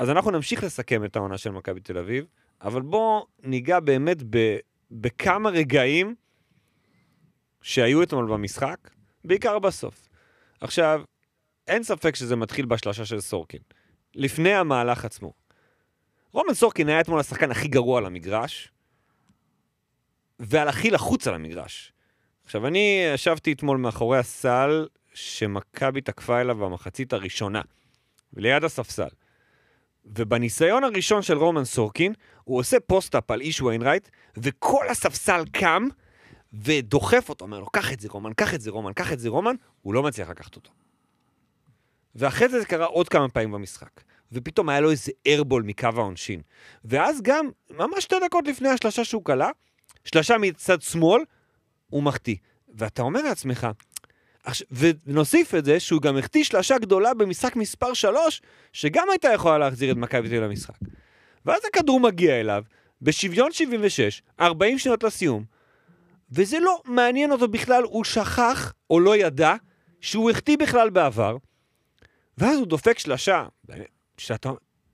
אז אנחנו נמשיך לסכם את העונה של מכבי תל אביב, אבל בואו ניגע באמת בכמה רגעים שהיו אתמול במשחק, בעיקר בסוף. עכשיו, אין ספק שזה מתחיל בשלושה של סורקין. לפני המהלך עצמו. רומן סורקין היה אתמול השחקן הכי גרוע על המגרש, ועל הכי לחוץ על המגרש. עכשיו, אני ישבתי אתמול מאחורי הסל שמכבי תקפה אליו במחצית הראשונה, וליד הספסל. ובניסיון הראשון של רומן סורקין, הוא עושה פוסט-אפ על איש ויינרייט, וכל הספסל קם ודוחף אותו, אומר לו, קח את זה רומן, קח את זה רומן, קח את זה רומן, הוא לא מצליח לקחת אותו. ואחרי זה קרה עוד כמה פעמים במשחק. ופתאום היה לו איזה ארבול מקו העונשין. ואז גם, ממש 2 דקות לפני השלשה שהוא קלה, שלשה מצד שמאל, הוא מחטיא. ואתה אומר לעצמך, ונוסיף את זה שהוא גם החטיא שלשה גדולה במשחק מספר 3, שגם הייתה יכולה להחזיר את מכבי תל אביב למשחק. ואז הכדור מגיע אליו, בשוויון 76, 40 שניות לסיום, וזה לא מעניין אותו בכלל, הוא שכח או לא ידע שהוא החטיא בכלל בעבר, ואז הוא דופק שלשה, שאתה...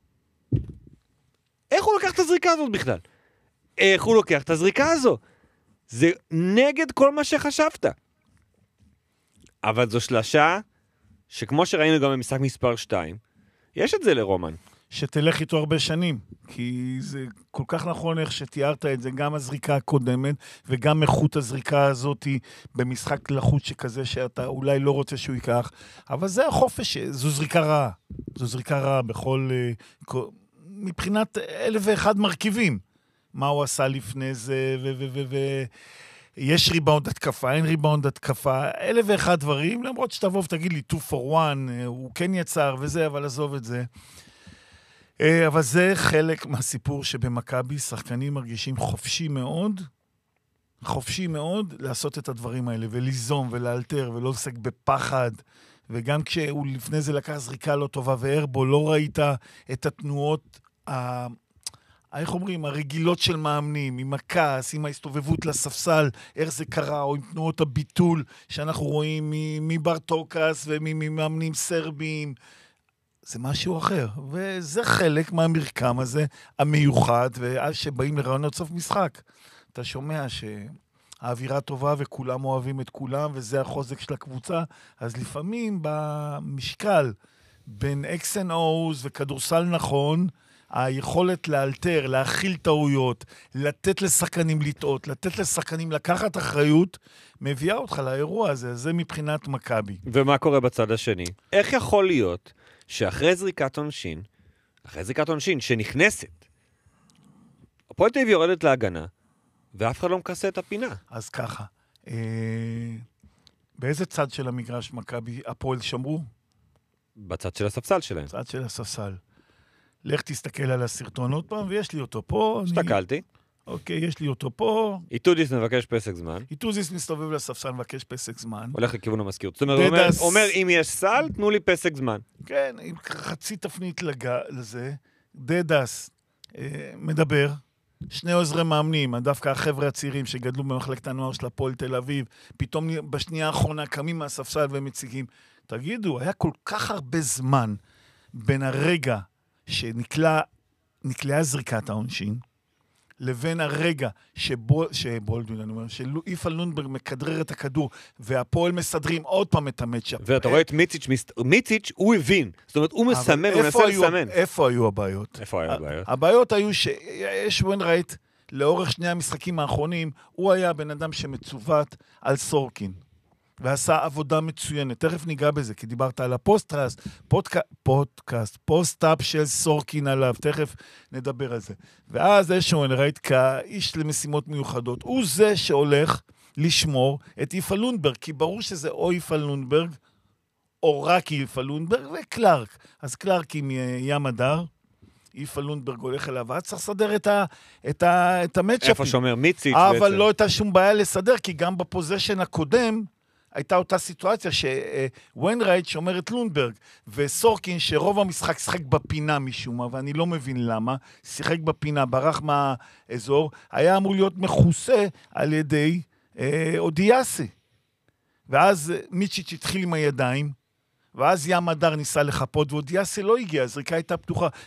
איך הוא לקח את הזריקה הזאת בכלל? איך הוא לוקח את הזריקה הזו? זה נגד כל מה שחשבת. אבל זו שלשה, שכמו שראינו גם במשחק מספר 2, יש את זה לרומן. שתלך איתו הרבה שנים, כי זה כל כך נכון איך שתיארת את זה, גם הזריקה הקודמת, וגם איכות הזריקה הזאת במשחק לחוץ שכזה, שאתה אולי לא רוצה שהוא ייקח, אבל זה החופש, זו זריקה רעה. זו זריקה רעה בכל, מבחינת 1001 מרכיבים. מה הוא עשה לפני זה, יש ריבאונד התקפה, אין ריבאונד התקפה, 1001 דברים, למרות שתבוא ותגיד לי 2 for 1, הוא כן יצר וזה, אבל עזוב את זה. אבל זה חלק מהסיפור שבמכבי שחקנים מרגישים חופשי מאוד לעשות את הדברים האלה, וליזום ולאלתר ולא לסק בפחד, וגם כשהוא לפני זה לקח זריקה לא טובה וארבו, לא ראית את התנועות, איך אומרים, הרגילות של מאמנים, עם הכעס, עם ההסתובבות לספסל, איך זה קרה, או עם תנועות הביטול שאנחנו רואים מברטוקס וממאמנים סרבים, זה משהו אחר, וזה חלק מהמרקם הזה, המיוחד, ואז שבאים לרעיונות סוף משחק, אתה שומע שהאווירה טובה וכולם אוהבים את כולם, וזה החוזק של הקבוצה, אז לפעמים במשקל בין X and O's וכדורסל נכון, היכולת לאלתר, להכיל טעויות, לתת לשחקנים לטעות, לתת לשחקנים לקחת אחריות, מביאה אותך לאירוע הזה, זה מבחינת מכבי. ומה קורה בצד השני? איך יכול להיות שאחרי זריקת עונשין שנכנסת, הפועל תל אביב יורדת להגנה, ואף אחד לא מכסה את הפינה? אז ככה, באיזה צד של המגרש מכבי הפועל שמרו? בצד של הספסל שלהם. בצד של הספסל. לך תסתכל על הסרטון עוד פעם, ויש לי אותו פה. הסתכלתי. אוקיי, יש לי אותו פה. איטודיס מבקש פסק זמן. איטודיס מסתובב לספסל, מבקש פסק זמן. הולך לכיוון המזכירות. זאת אומרת, אומר, אם יש סל, תנו לי פסק זמן. כן, עם חצי תפנית לזה. דדס מדבר. 2 עוזרי מאמנים, דווקא החבר'ה הצעירים שגדלו במחלקת הנוער של הפועל תל אביב, פתאום בשנייה האחרונה קמים מהספסל ומציגים. תגידו, היה כל כך הרבה זמן בין הרגע שנקלעה זריקת העונשין, לבין הרגע שאיפה לונדברג מכדרר את הכדור, והפועל מסדרים עוד פעם את המצ'אפ. ואתה רואה את מיציץ', הוא הבין. זאת אומרת, הוא מסמן, הוא מנסה לסמן. איפה היו הבעיות? הבעיות היו שיש ויינרייט, לאורך 2 המשחקים האחרונים, הוא היה בן אדם שמצוות על סורקין. ועשה עבודה מצוינת. תכף ניגע בזה, כי דיברת על פוסט-אפ של סורקין עליו, תכף נדבר על זה. ואז איזשהו ראית כאיש למשימות מיוחדות, הוא זה שהולך לשמור את איפה לונדברג, כי ברור שזה או איפה לונדברג, או רק איפה לונדברג, וקלארק. אז קלארק עם ים הדר, איפה לונדברג הולך אליו, ואז צריך לסדר את המצ'אפים. איפה שאומר מיציץ' אבל בעצם. לא הייתה שום בעיה לסדר, כי גם בפוזיישן הקודם, הייתה אותה סיטואציה שוויינרייט שומר את לונדברג, וסורקין שרוב המשחק שיחק בפינה משום מה, ואני לא מבין למה, שיחק בפינה, ברח מהאזור, היה אמור להיות מכוסה על ידי אודיאסי. ואז מיצ'יץ' התחיל עם הידיים, ואז ים הדר ניסה לחפות, ואודיאסי לא הגיע, הזריקה הייתה פתוחה,